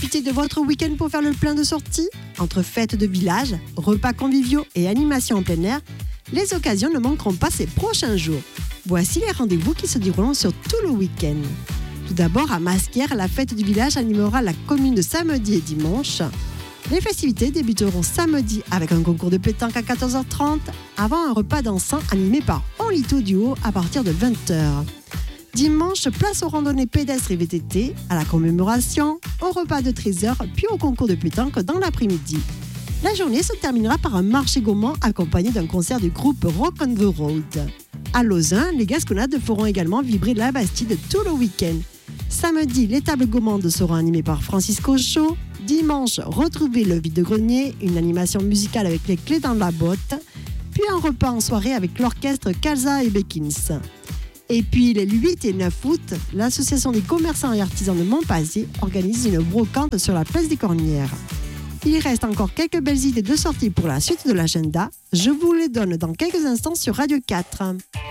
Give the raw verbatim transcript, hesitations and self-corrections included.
profitez de votre week-end pour faire le plein de sorties. Entre fêtes de village, repas conviviaux et animations en plein air, les occasions ne manqueront pas ces prochains jours. Voici les rendez-vous qui se dérouleront sur tout le week-end. Tout d'abord, à Masquières, la fête du village animera la commune de samedi et dimanche. Les festivités débuteront samedi avec un concours de pétanque à quatorze heures trente, avant un repas dansant animé par Onlito Duo à partir de vingt heures. Dimanche, place aux randonnées pédestres et V T T, à la commémoration, au repas de treize heures, puis au concours de pétanque dans l'après-midi. La journée se terminera par un marché gourmand accompagné d'un concert du groupe Rock on the Road. À Lausanne, les Gasconades feront également vibrer la Bastide tout le week-end. Samedi, les tables gourmandes seront animées par Francisco Chaud. Dimanche, retrouvez le vide-grenier, une animation musicale avec les clés dans la botte. Puis un repas en soirée avec l'orchestre Calza et Bekins. Et puis les huit et neuf août, l'association des commerçants et artisans de Montpazier organise une brocante sur la place des Cornières. Il reste encore quelques belles idées de sortie pour la suite de l'agenda. Je vous les donne dans quelques instants sur Radio quatre.